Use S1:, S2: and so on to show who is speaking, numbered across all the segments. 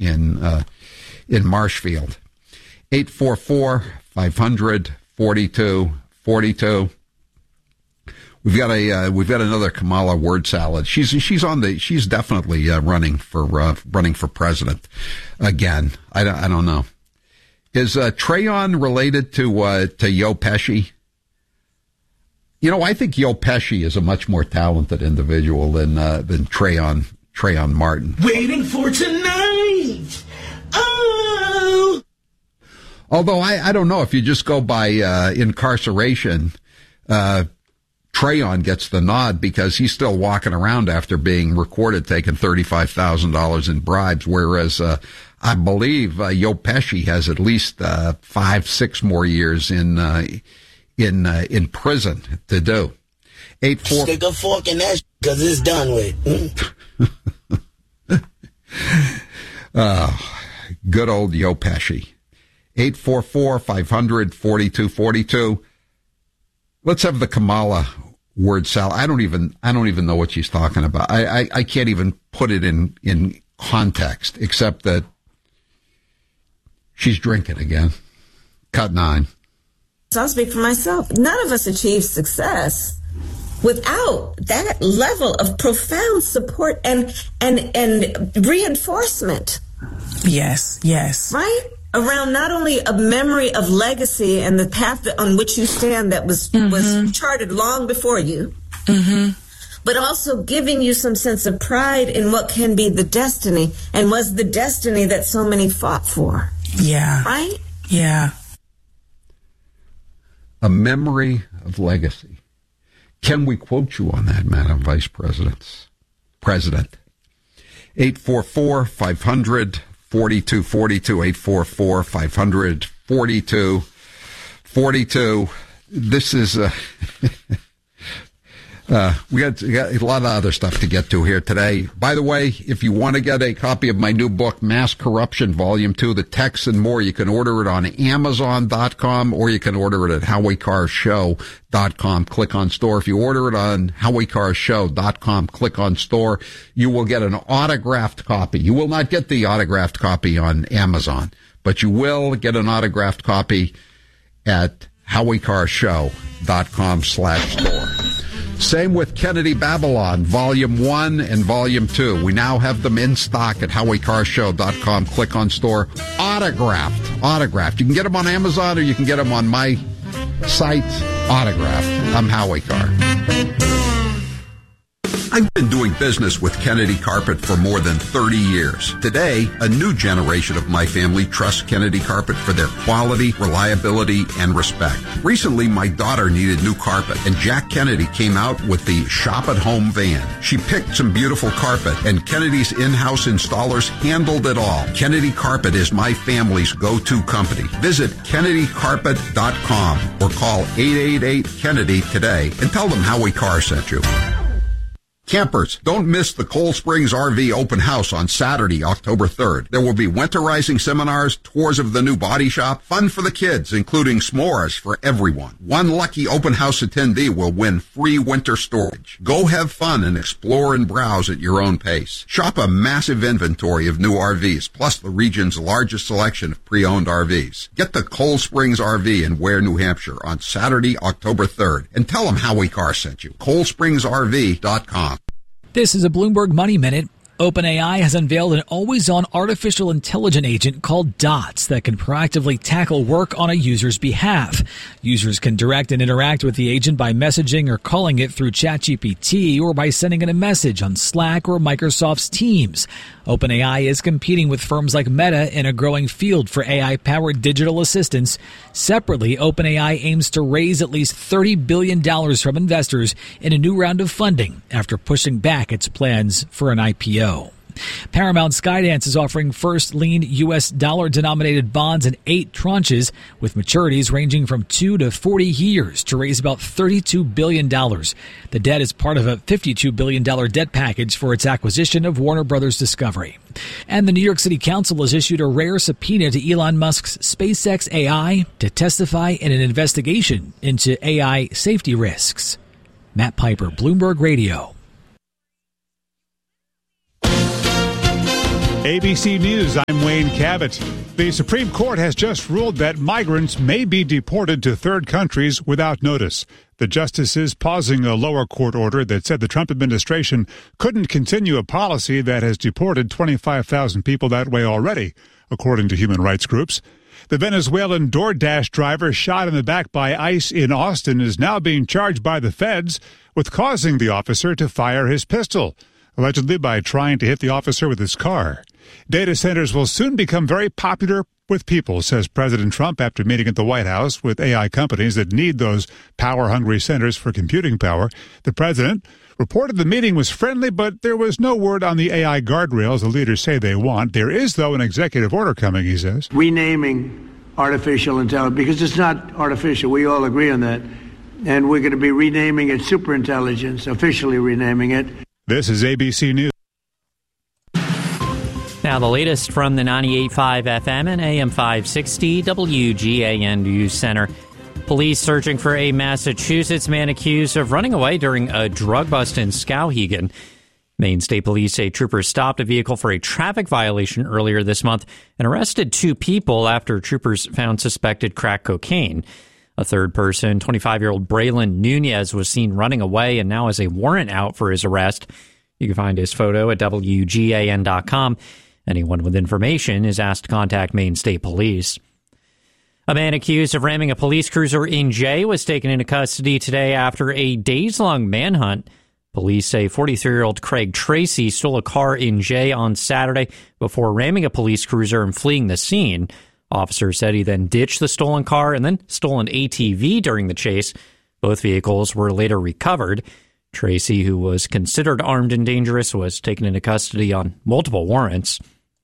S1: in Marshfield. 844-500-4242. We've got another Kamala word salad. She's definitely running for president again. I don't know. Is Trayon related to Joe Pesci? You know, I think Joe Pesci is a much more talented individual than Trayon Martin.
S2: Waiting for tonight. Oh.
S1: Although I don't know if you just go by incarceration. Trayon gets the nod because he's still walking around after being recorded taking $35,000 in bribes, whereas I believe Joe Pesci has at least 5-6 more years in prison to do.
S2: Stick a fork in that because it's done with.
S1: Good old Joe Pesci. 844-500-4242. Let's have the Kamala word salad. I don't even know what she's talking about. I can't even put it in context, except that she's drinking again. Cut 9.
S3: I'll speak for myself. None of us achieve success without that level of profound support and reinforcement.
S4: Yes.
S3: Right? Around not only a memory of legacy and the path on which you stand that was charted long before you, but also giving you some sense of pride in what can be the destiny and was the destiny that so many fought for.
S4: Yeah.
S3: Right?
S4: Yeah.
S1: A memory of legacy. Can we quote you on that, Madam Vice President? 844-500-4242, 844-500-4242. This is we got a lot of other stuff to get to here today. By the way, if you want to get a copy of my new book, Mass Corruption, Volume 2, The Texts and More, you can order it on Amazon.com or you can order it at HowieCarrShow.com. Click on store. If you order it on HowieCarrShow.com, click on store, you will get an autographed copy. You will not get the autographed copy on Amazon, but you will get an autographed copy at HowieCarrShow.com/store. Same with Kennedy Babylon, Volume 1 and Volume 2. We now have them in stock at HowieCarrShow.com. Click on store. Autographed. You can get them on Amazon or you can get them on my site. Autographed. I'm Howie Carr. I've been doing business with Kennedy Carpet for more than 30 years. Today, a new generation of my family trusts Kennedy Carpet for their quality, reliability, and respect. Recently, my daughter needed new carpet, and Jack Kennedy came out with the Shop at Home van. She picked some beautiful carpet, and Kennedy's in-house installers handled it all. Kennedy Carpet is my family's go-to company. Visit KennedyCarpet.com or call 888-KENNEDY today and tell them Howie Carr sent you. Campers, don't miss the Cold Springs RV Open House on Saturday, October 3rd. There will be winterizing seminars, tours of the new body shop, fun for the kids, including s'mores for everyone. One lucky open house attendee will win free winter storage. Go have fun and explore and browse at your own pace. Shop a massive inventory of new RVs, plus the region's largest selection of pre-owned RVs. Get to Cold Springs RV in Ware, New Hampshire on Saturday, October 3rd, and tell them Howie Carr sent you. ColdSpringsRV.com.
S5: This is a Bloomberg Money Minute. OpenAI has unveiled an always-on artificial intelligence agent called DOTS that can proactively tackle work on a user's behalf. Users can direct and interact with the agent by messaging or calling it through ChatGPT or by sending it a message on Slack or Microsoft's Teams. OpenAI is competing with firms like Meta in a growing field for AI-powered digital assistants. Separately, OpenAI aims to raise at least $30 billion from investors in a new round of funding after pushing back its plans for an IPO. Paramount Skydance is offering first lien U.S. dollar-denominated bonds in 8 tranches with maturities ranging from 2 to 40 years to raise about $32 billion. The debt is part of a $52 billion debt package for its acquisition of Warner Brothers Discovery. And the New York City Council has issued a rare subpoena to Elon Musk's SpaceX AI to testify in an investigation into AI safety risks. Matt Piper, Bloomberg Radio.
S4: ABC News, I'm Wayne Cabot. The Supreme Court has just ruled that migrants may be deported to third countries without notice. The justices pausing a lower court order that said the Trump administration couldn't continue a policy that has deported 25,000 people that way already, according to human rights groups. The Venezuelan DoorDash driver shot in the back by ICE in Austin is now being charged by the feds with causing the officer to fire his pistol, allegedly by trying to hit the officer with his car. Data centers will soon become very popular with people, says President Trump after meeting at the White House with AI companies that need those power-hungry centers for computing power. The president reported the meeting was friendly, but there was no word on the AI guardrails the leaders say they want. There is, though, an executive order coming, he says.
S6: Renaming artificial intelligence, because it's not artificial. We all agree on that. And we're going to be renaming it superintelligence, officially renaming it.
S4: This is ABC News.
S7: Now, the latest from the 98.5 FM and AM 560 WGAN News Center. Police searching for a Massachusetts man accused of running away during a drug bust in Skowhegan. Maine State Police say troopers stopped a vehicle for a traffic violation earlier this month and arrested 2 people after troopers found suspected crack cocaine. A third person, 25-year-old Braylon Nunez, was seen running away and now has a warrant out for his arrest. You can find his photo at WGAN.com. Anyone with information is asked to contact Maine State Police. A man accused of ramming a police cruiser in Jay was taken into custody today after a days-long manhunt. Police say 43-year-old Craig Tracy stole a car in Jay on Saturday before ramming a police cruiser and fleeing the scene. Officers said he then ditched the stolen car and then stole an ATV during the chase. Both vehicles were later recovered. Tracy, who was considered armed and dangerous, was taken into custody on multiple warrants.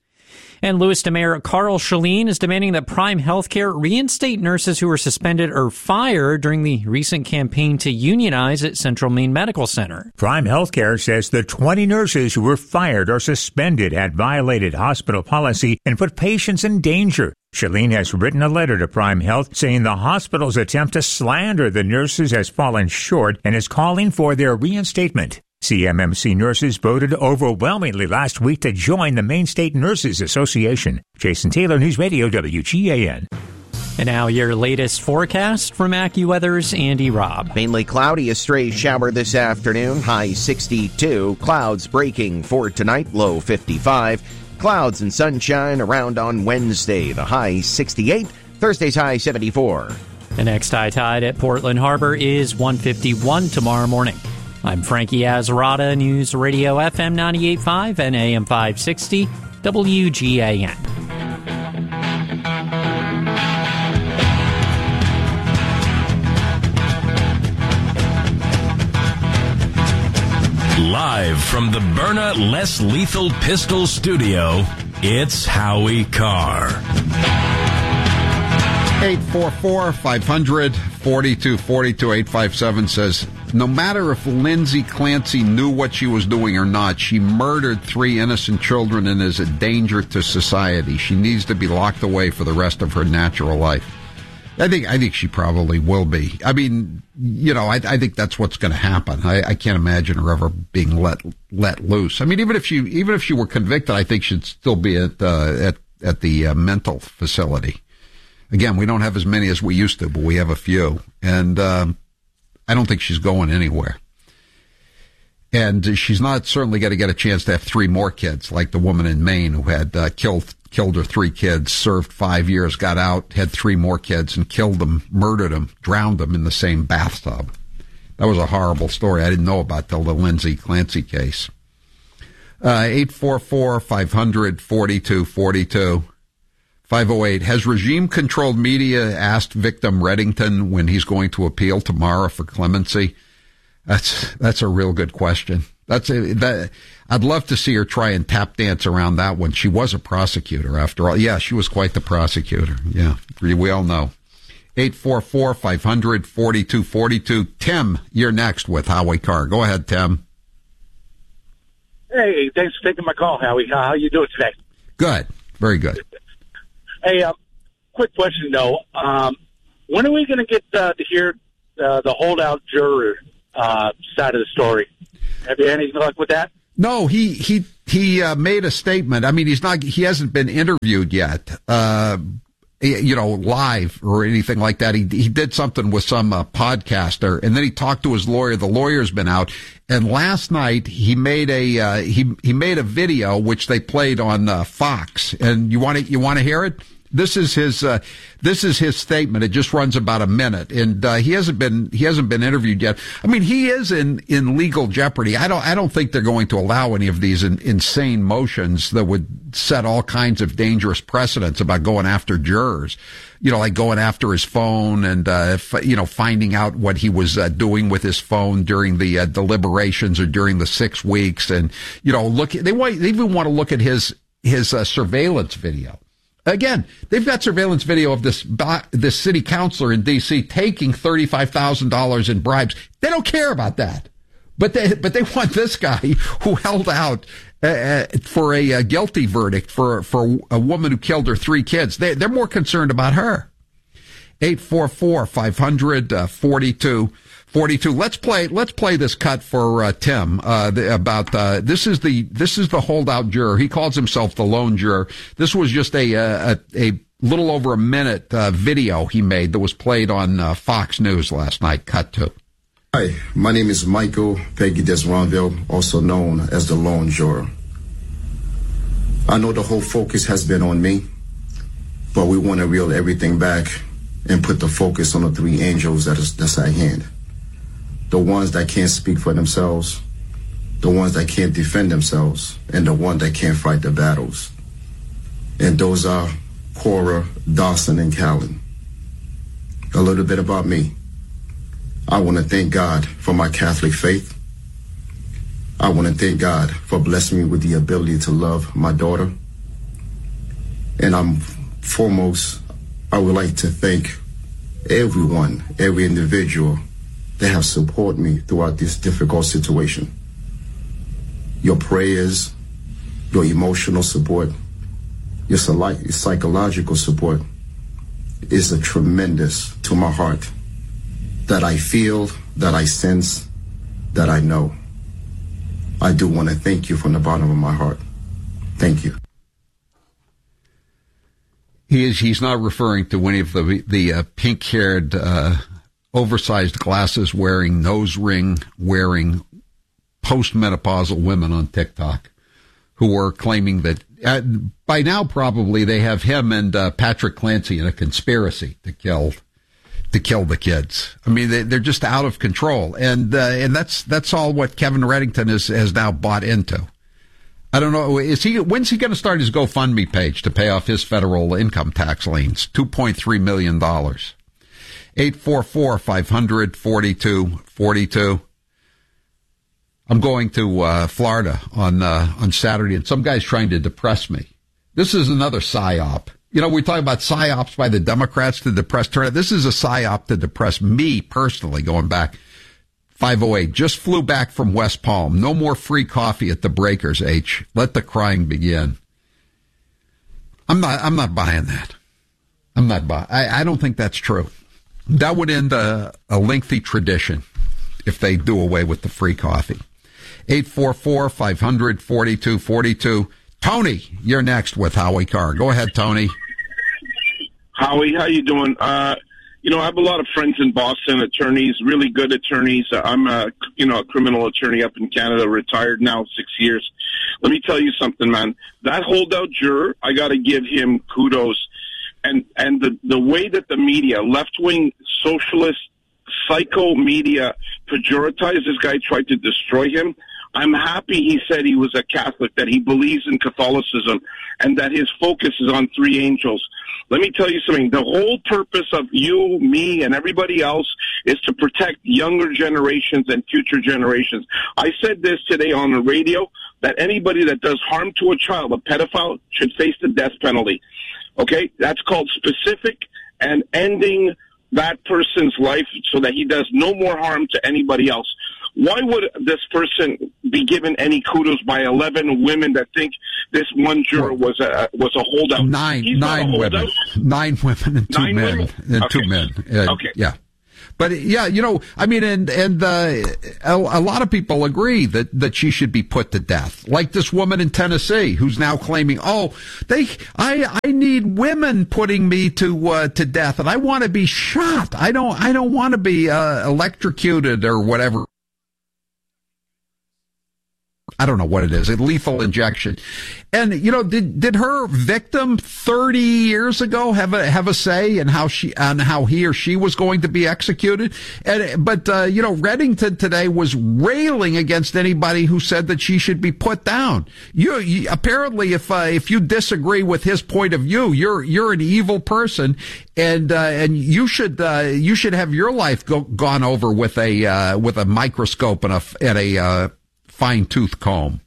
S7: And Lewiston Mayor Carl Shaleen is demanding that Prime Healthcare reinstate nurses who were suspended or fired during the recent campaign to unionize at Central Maine Medical Center.
S8: Prime Healthcare says the 20 nurses who were fired or suspended had violated hospital policy and put patients in danger. Shaleen has written a letter to Prime Health saying the hospital's attempt to slander the nurses has fallen short and is calling for their reinstatement. CMMC nurses voted overwhelmingly last week to join the Maine State Nurses Association. Jason Taylor, News Radio WGAN.
S7: And now your latest forecast from AccuWeather's Andy Robb.
S9: Mainly cloudy, a stray shower this afternoon, high 62. Clouds breaking for tonight, low 55. Clouds and sunshine around on Wednesday, the high 68. Thursday's high 74.
S7: The next high tide at Portland Harbor is 151 tomorrow morning. I'm Frankie Azarata, News Radio FM 98.5 and AM 560 WGAN.
S10: Live from the Byrna Less Lethal Pistol Studio, it's Howie Carr.
S1: 844-500-4242-857 says, no matter if Lindsay Clancy knew what she was doing or not, she murdered 3 innocent children and is a danger to society. She needs to be locked away for the rest of her natural life. I think she probably will be. I mean, you know, I think that's what's going to happen. I can't imagine her ever being let loose. I mean, even if she were convicted, I think she'd still be at the mental facility. Again, we don't have as many as we used to, but we have a few, and I don't think she's going anywhere. And she's not certainly going to get a chance to have 3 more kids, like the woman in Maine who had killed her 3 kids, served 5 years, got out, had 3 more kids, and killed them, murdered them, drowned them in the same bathtub. That was a horrible story. I didn't know about till the Lindsay Clancy case. 844-500-4242. 508. Has regime-controlled media asked victim Reddington when he's going to appeal tomorrow for clemency? That's a real good question. I'd love to see her try and tap dance around that one. She was a prosecutor, after all. Yeah, she was quite the prosecutor. Yeah, we all know. 844-500-4242. Tim, you're next with Howie Carr. Go ahead, Tim.
S11: Hey, thanks for taking my call, Howie. How you doing today?
S1: Good. Very good.
S11: Hey, quick question, though. When are we going to get to hear the holdout juror side of the story? Have you had any luck with that?
S1: No, he he made a statement. I mean, he hasn't been interviewed yet, live or anything like that. He did something with some podcaster, and then he talked to his lawyer. The lawyer's been out, and last night he made a he made a video which they played on Fox. And you want to hear it? This is his statement. It just runs about a minute, and he hasn't been interviewed yet. I mean, he is in legal jeopardy. I don't think they're going to allow any of these insane motions that would set all kinds of dangerous precedents about going after jurors. Like going after his phone and finding out what he was doing with his phone during the deliberations or during the 6 weeks, and they even want to look at his surveillance video. Again, they've got surveillance video of this city councilor in D.C. taking $35,000 in bribes. They don't care about that, but they want this guy who held out for a guilty verdict for a woman who killed her 3 kids. They're more concerned about her. 844-500-4242. Let's play this cut for Tim about this is the holdout juror. He calls himself the lone juror. This was just a little over a minute video he made that was played on Fox News last night. Cut 2.
S12: Hi, my name is Michael Peggy Desronville, also known as the lone juror. I know the whole focus has been on me, but we want to reel everything back and put the focus on the 3 angels that's at hand. The ones that can't speak for themselves, the ones that can't defend themselves, and the ones that can't fight the battles. And those are Cora, Dawson, and Callan. A little bit about me. I want to thank God for my Catholic faith. I want to thank God for blessing me with the ability to love my daughter. And foremost, I would like to thank everyone, every individual that have supported me throughout this difficult situation. Your prayers, your emotional support, your psychological support is a tremendous to my heart that I feel, that I sense, that I know. I do want to thank you from the bottom of my heart. Thank you.
S1: He's not referring to any of the pink-haired, oversized glasses wearing, nose ring wearing postmenopausal women on TikTok who are claiming that by now probably they have him and Patrick Clancy in a conspiracy to kill the kids. I mean, they're just out of control, and that's all what Kevin Reddington has now bought into. I don't know. When's he going to start his GoFundMe page to pay off his federal income tax liens? $2.3 million. 844-500-4242. I'm going to Florida on Saturday, and some guy's trying to depress me. This is another psyop. We talk about psyops by the Democrats to depress turnout. This is a psyop to depress me personally, going back 508. Just flew back from West Palm. No more free coffee at the Breakers, H. Let the crying begin. I'm not buying that. I don't think that's true. That would end a lengthy tradition if they do away with the free coffee. 844-500-4242. Tony, you're next with Howie Carr. Go ahead, Tony.
S13: Howie, how you doing? I have a lot of friends in Boston, attorneys, really good attorneys. I'm a criminal attorney up in Canada, retired now 6 years. Let me tell you something, man. That holdout juror, I got to give him kudos. And the way that the media, left-wing socialist, psycho media, pejoritized this guy, tried to destroy him, I'm happy he said he was a Catholic, that he believes in Catholicism, and that his focus is on 3 angels. Let me tell you something. The whole purpose of you, me, and everybody else is to protect younger generations and future generations. I said this today on the radio, that anybody that does harm to a child, a pedophile, should face the death penalty. Okay? That's called specific and ending that person's life so that he does no more harm to anybody else. Why would this person be given any kudos by 11 women that think this one juror was a holdout?
S1: Nine women and two men.
S13: Okay.
S1: Okay. Yeah. But yeah, I mean, and a lot of people agree that she should be put to death. Like this woman in Tennessee who's now claiming, I need women putting me to death, and I want to be shot. I don't want to be electrocuted or whatever. I don't know what it is, a lethal injection. And, did her victim 30 years ago have a say in how he or she was going to be executed? But Reddington today was railing against anybody who said that she should be put down. You apparently, if you disagree with his point of view, you're an evil person, and you should have your life gone over with a microscope and a fine-tooth comb.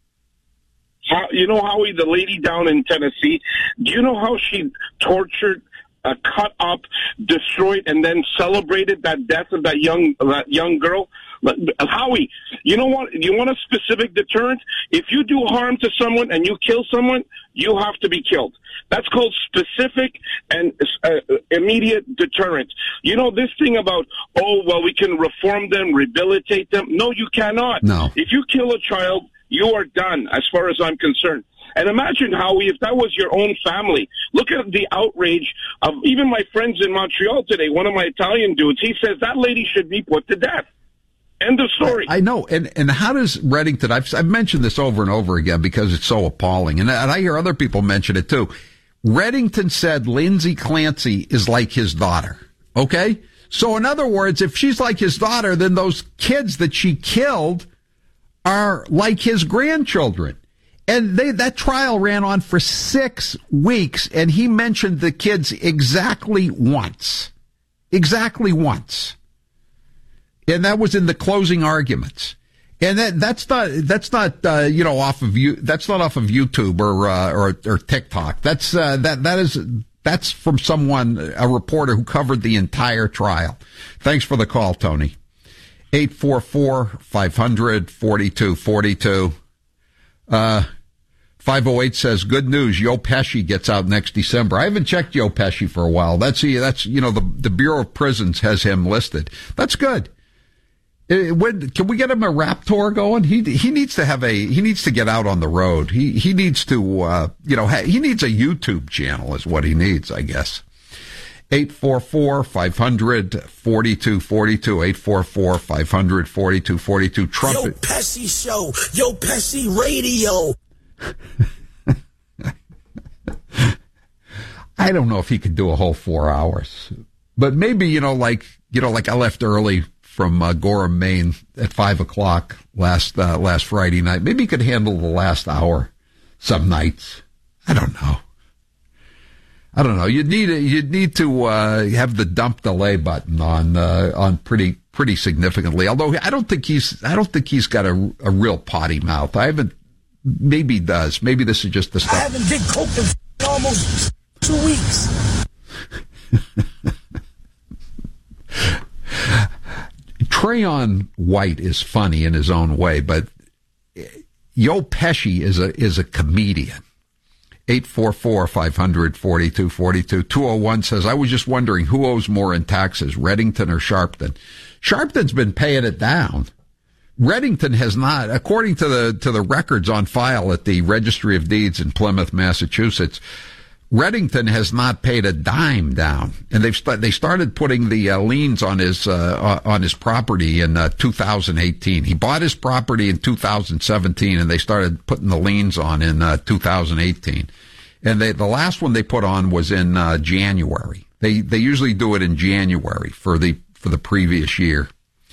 S13: Howie, the lady down in Tennessee, do you know how she tortured, cut up, destroyed, and then celebrated that death of that young girl? Howie, you know what? You want a specific deterrent? If you do harm to someone and you kill someone, you have to be killed. That's called specific and immediate deterrent. This thing about, we can reform them, rehabilitate them. No, you cannot.
S1: No.
S13: If you kill a child, you are done, as far as I'm concerned. And imagine, Howie, if that was your own family. Look at the outrage of even my friends in Montreal today. One of my Italian dudes, he says that lady should be put to death. End of story.
S1: I know. And how does Reddington, I've mentioned this over and over again because it's so appalling. And I hear other people mention it too. Reddington said Lindsay Clancy is like his daughter. Okay? So in other words, if she's like his daughter, then those kids that she killed are like his grandchildren. And that trial ran on for 6 weeks, and he mentioned the kids exactly once. Exactly once. And that was in the closing arguments. And that's not off of YouTube or TikTok. That's from someone, a reporter who covered the entire trial. Thanks for the call, Tony. 844-500-4242. 508 says, good news, Joe Pesci gets out next December. I haven't checked Joe Pesci for a while. The Bureau of Prisons has him listed. That's good. Can we get him a rap tour going? He needs to get out on the road. He needs to, he needs a YouTube channel is what he needs, I guess. 844-500-4242, 844-500-4242. Trump.
S2: Yo Pesci show. Yo Pesci radio.
S1: I don't know if he could do a whole 4 hours, but maybe, like I left early from Gorham, Maine at 5:00 last Friday night. Maybe he could handle the last hour some nights. I don't know. You'd need to have the dump delay button on pretty significantly. Although I don't think he's got a real potty mouth. Maybe he does. Maybe this is just the stuff.
S2: I haven't did coke in almost 2 weeks.
S1: Trayon White is funny in his own way, but Joe Pesci is a comedian. 844-500-4242. 201 says, I was just wondering who owes more in taxes, Reddington or Sharpton. Sharpton's been paying it down. Reddington has not, according to the records on file at the Registry of Deeds in Plymouth, Massachusetts. Reddington has not paid a dime down, and they started putting the liens on his property in 2018. He bought his property in 2017, and they started putting the liens on in 2018. And the last one they put on was in January. They usually do it in January for the previous year.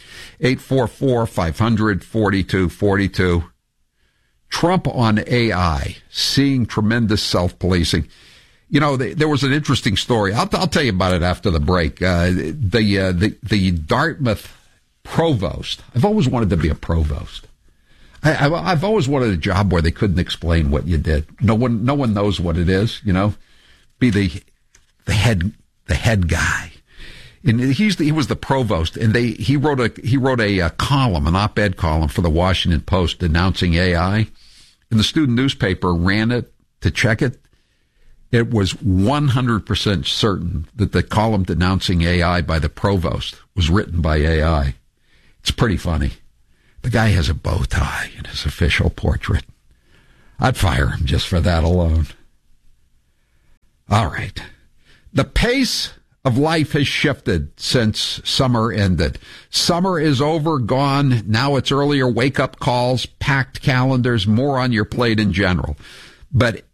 S1: 844-500-4242. Trump on AI, seeing tremendous self-policing. There was an interesting story. I'll tell you about it after the break. The Dartmouth provost. I've always wanted to be a provost. I've always wanted a job where they couldn't explain what you did. No one knows what it is. Be the head guy. And he was the provost, and he wrote a column, an op-ed column for the Washington Post denouncing AI, and the student newspaper ran it to check it. it was 100% certain that the column denouncing AI by the provost was written by AI. It's pretty funny. The guy has a bow tie in his official portrait. I'd fire him just for that alone. All right. The pace of life has shifted since summer ended. Summer is over, gone. Now it's earlier wake-up calls, packed calendars, more on your plate in general. But